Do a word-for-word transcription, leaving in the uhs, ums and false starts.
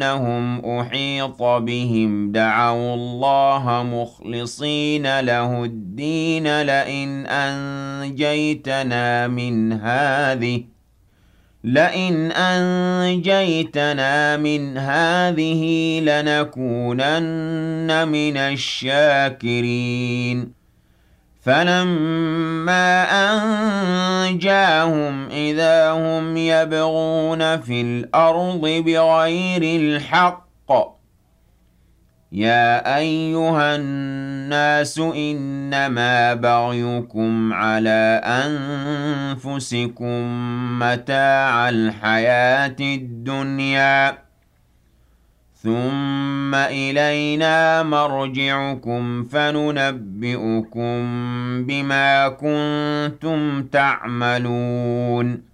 أنهم أحيط بهم دعوا الله مخلصين له الدين لئن أنجيتنا من هذه لئن أنجيتنا من هذه لنكونن من الشاكرين فلما أنجاهم إذا هم يبغون في الأرض بغير الحق يا أيها الناس إنما بغيكم على أنفسكم متاع الحياة الدنيا ثم إلينا مرجعكم فننبئكم بما كنتم تعملون